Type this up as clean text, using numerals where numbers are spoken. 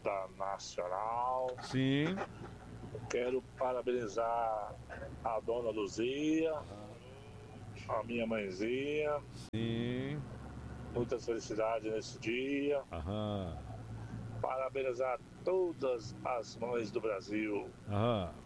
da Nacional. Sim. Quero parabenizar a dona Luzia, a minha mãezinha. Sim. Muitas felicidades nesse dia. Aham. Parabenizar todas as mães do Brasil. Aham.